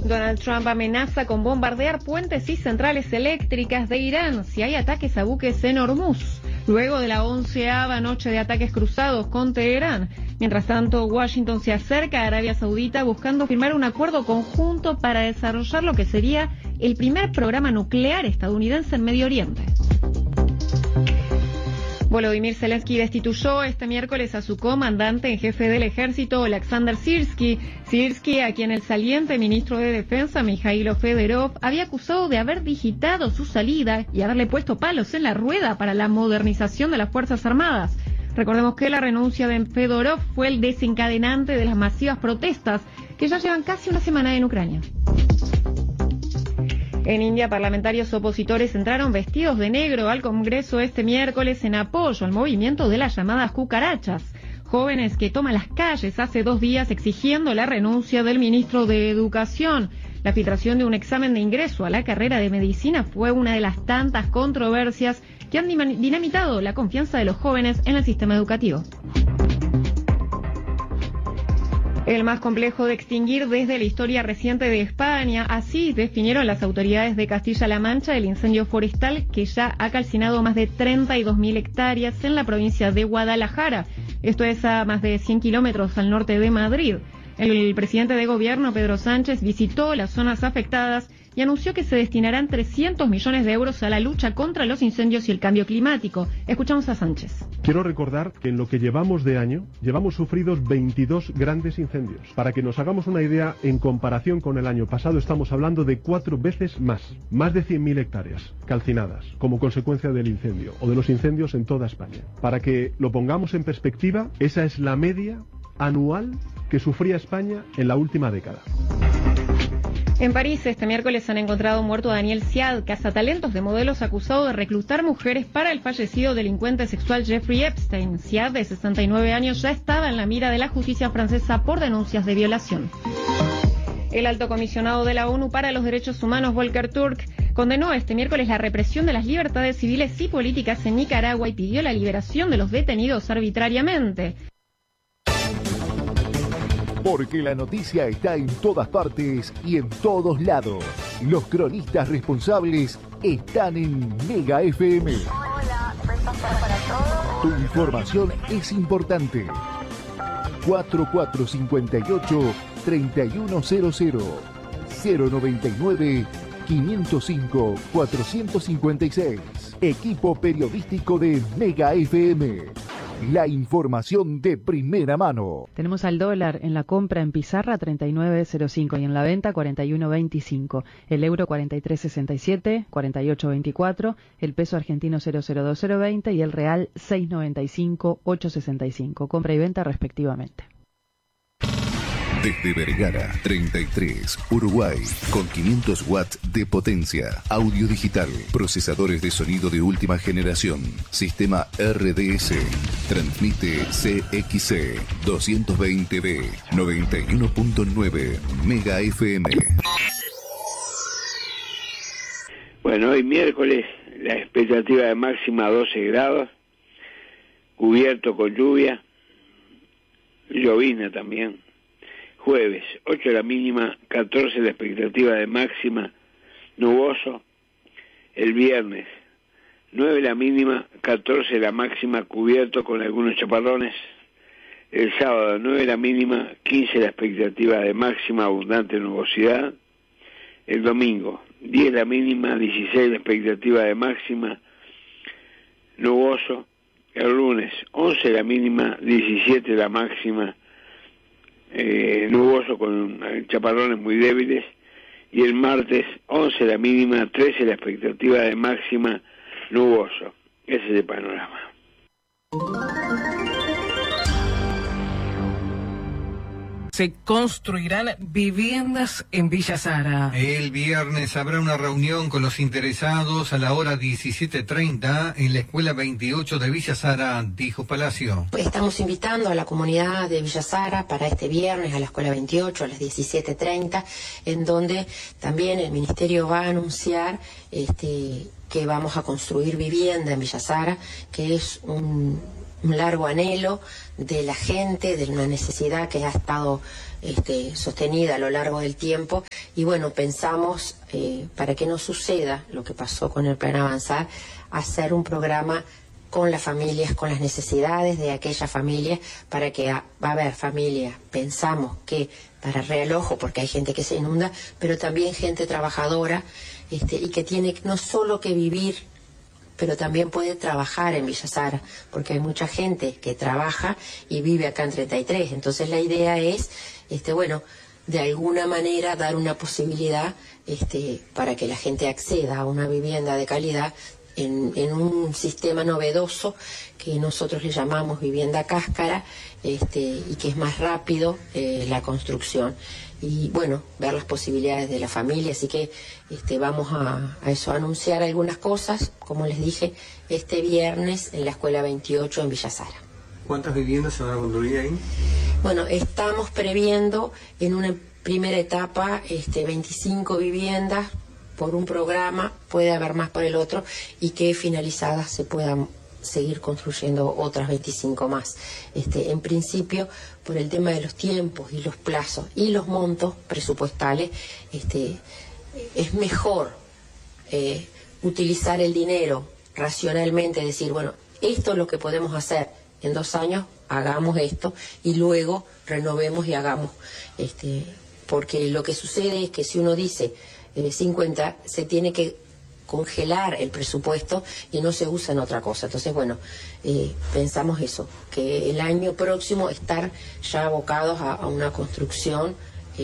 Donald Trump amenaza con bombardear puentes y centrales eléctricas de Irán si hay ataques a buques en Hormuz, luego de la 11ª noche de ataques cruzados con Teherán. Mientras tanto, Washington se acerca a Arabia Saudita buscando firmar un acuerdo conjunto para desarrollar lo que sería el primer programa nuclear estadounidense en Medio Oriente. Volodymyr Zelensky destituyó este miércoles a su comandante en jefe del ejército, Alexander Sirski. Sirski, a quien el saliente ministro de Defensa, Mikhailo Fedorov, había acusado de haber digitado su salida y haberle puesto palos en la rueda para la modernización de las Fuerzas Armadas. Recordemos que la renuncia de Fedorov fue el desencadenante de las masivas protestas que ya llevan casi una semana en Ucrania. En India, parlamentarios opositores entraron vestidos de negro al Congreso este miércoles en apoyo al movimiento de las llamadas cucarachas, jóvenes que toman las calles hace 2 días exigiendo la renuncia del ministro de Educación. La filtración de un examen de ingreso a la carrera de medicina fue una de las tantas controversias que han dinamitado la confianza de los jóvenes en el sistema educativo. El más complejo de extinguir desde la historia reciente de España, así definieron las autoridades de Castilla-La Mancha el incendio forestal que ya ha calcinado más de 32.000 hectáreas en la provincia de Guadalajara. Esto es a más de 100 kilómetros al norte de Madrid. El presidente de gobierno, Pedro Sánchez, visitó las zonas afectadas y anunció que se destinarán 300 millones de euros a la lucha contra los incendios y el cambio climático. Escuchamos a Sánchez. Quiero recordar que en lo que llevamos de año, llevamos sufridos 22 grandes incendios. Para que nos hagamos una idea, en comparación con el año pasado, estamos hablando de 4 veces más de 100.000 hectáreas calcinadas como consecuencia del incendio o de los incendios en toda España. Para que lo pongamos en perspectiva, esa es la media anual que sufría España en la última década. En París, este miércoles han encontrado muerto a Daniel Siad, cazatalentos de modelos acusado de reclutar mujeres para el fallecido delincuente sexual Jeffrey Epstein. Siad, de 69 años, ya estaba en la mira de la justicia francesa por denuncias de violación. El alto comisionado de la ONU para los Derechos Humanos, Volker Turk, condenó este miércoles la represión de las libertades civiles y políticas en Nicaragua y pidió la liberación de los detenidos arbitrariamente. Porque la noticia está en todas partes y en todos lados. Los cronistas responsables están en Mega FM. Hola, para todos. Tu información es importante. 4458-3100 099-505-456. Equipo periodístico de Mega FM. La información de primera mano. Tenemos al dólar en la compra en pizarra 39.05 y en la venta 41.25. El euro 43.67, 48.24. El peso argentino 002.020 y el real 6.95, 8.65. Compra y venta respectivamente. Desde Vergara 33, Uruguay, con 500 watts de potencia, audio digital, procesadores de sonido de última generación, sistema RDS, transmite CXC 220B, 91.9 Mega FM. Bueno, hoy miércoles la expectativa de máxima 12 grados, cubierto con lluvia, llovizna también. Jueves, 8 la mínima, 14 la expectativa de máxima, nuboso. El viernes, 9 la mínima, 14 la máxima, cubierto con algunos chaparrones. El sábado, 9 la mínima, 15 la expectativa de máxima, abundante nubosidad. El domingo, 10 la mínima, 16 la expectativa de máxima, nuboso. El lunes, 11 la mínima, 17 la máxima, nuboso con chaparrones muy débiles. Y el martes 11 la mínima, 13 la expectativa de máxima, nuboso. Ese es el panorama. Se construirán viviendas en Villa Sara. El viernes habrá una reunión con los interesados a la hora 17:30 en la Escuela 28 de Villa Sara, dijo Palacio. Estamos invitando a la comunidad de Villa Sara para este viernes a la Escuela 28 a las 17:30, en donde también el Ministerio va a anunciar que vamos a construir vivienda en Villa Sara, que es un largo anhelo de la gente, de una necesidad que ha estado sostenida a lo largo del tiempo. Y bueno, pensamos, para que no suceda lo que pasó con el Plan Avanzar, hacer un programa con las familias, con las necesidades de aquellas familias, para que va a haber familias, pensamos que para realojo, porque hay gente que se inunda, pero también gente trabajadora, y que tiene no solo que vivir, pero también puede trabajar en Villa Sara, porque hay mucha gente que trabaja y vive acá en 33. Entonces la idea es, de alguna manera dar una posibilidad para que la gente acceda a una vivienda de calidad en un sistema novedoso que nosotros le llamamos vivienda cáscara, y que es más rápido la construcción. Y bueno, ver las posibilidades de la familia. Así que vamos a anunciar algunas cosas, como les dije, este viernes en la Escuela 28 en Villa Sara. ¿Cuántas viviendas se van a construir ahí? Bueno, estamos previendo en una primera etapa 25 viviendas por un programa, puede haber más por el otro, y que finalizadas se puedan seguir construyendo otras 25 más. En principio, por el tema de los tiempos y los plazos y los montos presupuestales, es mejor utilizar el dinero racionalmente, decir, bueno, esto es lo que podemos hacer en 2 años, hagamos esto y luego renovemos y hagamos. Porque lo que sucede es que si uno dice 50, se tiene que congelar el presupuesto y no se usa en otra cosa. Entonces, bueno, pensamos eso, que el año próximo estar ya abocados a una construcción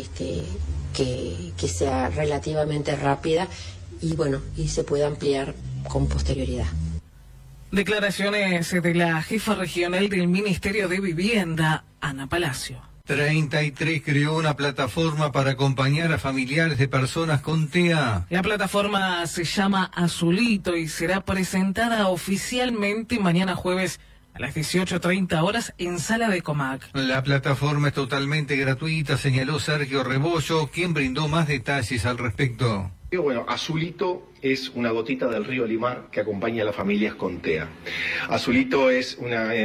que sea relativamente rápida y bueno, y se pueda ampliar con posterioridad. Declaraciones de la jefa regional del Ministerio de Vivienda, Ana Palacio. 33 creó una plataforma para acompañar a familiares de personas con TEA. La plataforma se llama Azulito y será presentada oficialmente mañana jueves a las 18:30 horas en Sala de Comac. La plataforma es totalmente gratuita, señaló Sergio Rebollo, quien brindó más detalles al respecto. Bueno, Azulito es una gotita del río Olimar que acompaña a las familias con TEA. Azulito es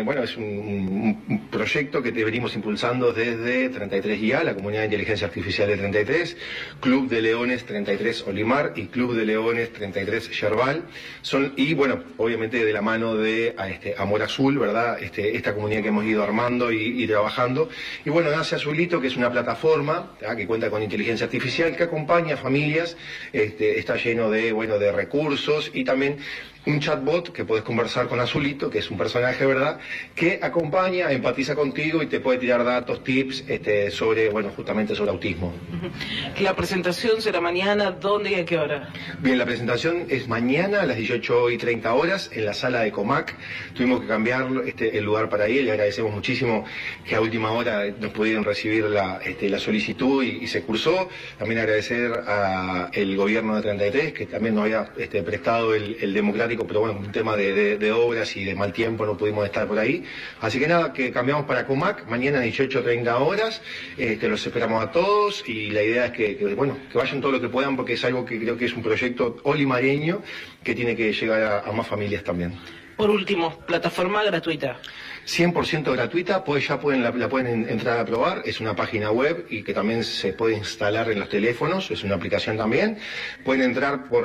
un proyecto que venimos impulsando desde 33IA, la Comunidad de Inteligencia Artificial de 33, Club de Leones 33 Olimar y Club de Leones 33 Yerbal. Y bueno, obviamente de la mano de Amor Azul, ¿verdad? Esta comunidad que hemos ido armando y trabajando. Y bueno, nace Azulito, que es una plataforma que cuenta con inteligencia artificial que acompaña a familias, está lleno de recursos y también un chatbot que podés conversar con Azulito, que es un personaje, ¿verdad?, que acompaña, empatiza contigo y te puede tirar datos, tips justamente sobre autismo. La presentación será mañana, ¿dónde y a qué hora? Bien, la presentación es mañana a las 18:30 horas en la Sala de Comac. Tuvimos que cambiar el lugar para ir, le agradecemos muchísimo que a última hora nos pudieron recibir la solicitud y se cursó. También agradecer al gobierno de 33, que también nos había prestado el democrático, pero bueno, un tema de obras y de mal tiempo no pudimos estar por ahí. Así que nada, que cambiamos para Comac, mañana a 18:30 horas, los esperamos a todos y la idea es que vayan todo lo que puedan, porque es algo que creo que es un proyecto olimareño que tiene que llegar a más familias también. Por último, plataforma gratuita. 100% gratuita, la pueden entrar a probar, es una página web y que también se puede instalar en los teléfonos, es una aplicación también. Pueden entrar por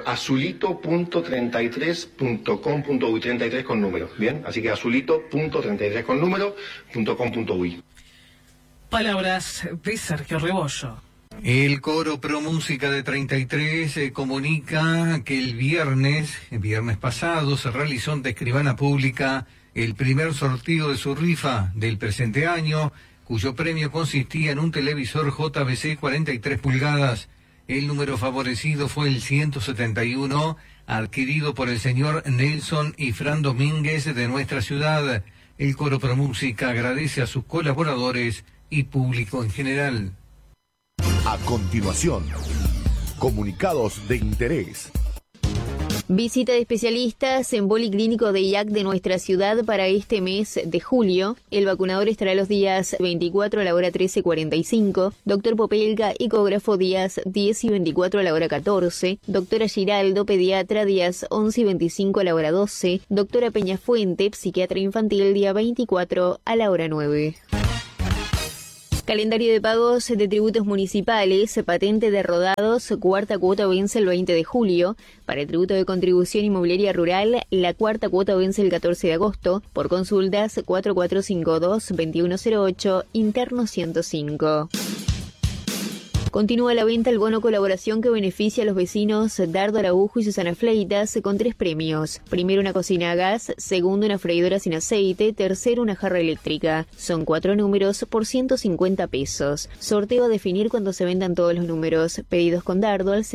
azulito.33.com.uy, 33 con número, ¿bien? Así que azulito.33 con número.com.uy. Palabras de Sergio Rebollo. El Coro Pro Música de 33 comunica que el viernes pasado se realizó ante Escribana Pública el primer sorteo de su rifa del presente año, cuyo premio consistía en un televisor JVC 43 pulgadas. El número favorecido fue el 171, adquirido por el señor Nelson y Fran Domínguez de nuestra ciudad. El Coro Pro Música agradece a sus colaboradores y público en general. A continuación, comunicados de interés. Visita de especialistas en policlínico de IAC de nuestra ciudad para este mes de julio. El vacunador estará los días 24 a la hora 13:45. Doctor Popelga, ecógrafo, días 10 y 24 a la hora 14. Doctora Giraldo, pediatra, días 11 y 25 a la hora 12. Doctora Peñafuente, psiquiatra infantil, día 24 a la hora 9. Calendario de pagos de tributos municipales, patente de rodados, cuarta cuota vence el 20 de julio. Para el tributo de contribución inmobiliaria rural, la cuarta cuota vence el 14 de agosto. Por consultas, 4452-2108, interno 105. Continúa la venta el bono colaboración que beneficia a los vecinos Dardo Araujo y Susana Fleitas con 3 premios. Primero, una cocina a gas. Segundo, una freidora sin aceite. Tercero, una jarra eléctrica. Son 4 números por 150 pesos. Sorteo a definir cuando se vendan todos los números. Pedidos con Dardo al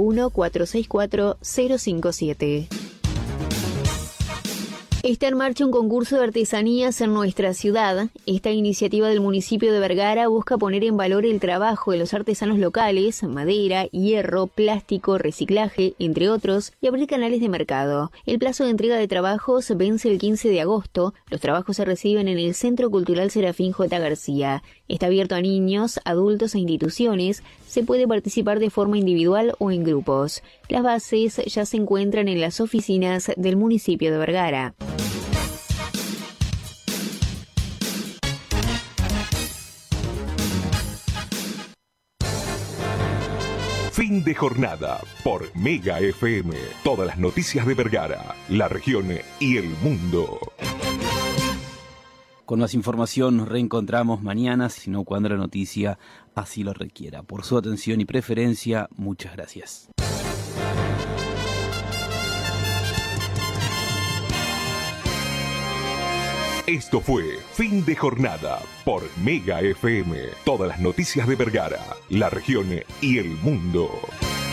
091-464-057. Está en marcha un concurso de artesanías en nuestra ciudad. Esta iniciativa del municipio de Vergara busca poner en valor el trabajo de los artesanos locales, madera, hierro, plástico, reciclaje, entre otros, y abrir canales de mercado. El plazo de entrega de trabajos vence el 15 de agosto. Los trabajos se reciben en el Centro Cultural Serafín J. García. Está abierto a niños, adultos e instituciones. Se puede participar de forma individual o en grupos. Las bases ya se encuentran en las oficinas del municipio de Vergara. Fin de jornada por Mega FM. Todas las noticias de Vergara, la región y el mundo. Con más información nos reencontramos mañana, sino cuando la noticia así lo requiera. Por su atención y preferencia, muchas gracias. Esto fue Fin de Jornada por Mega FM. Todas las noticias de Vergara, la región y el mundo.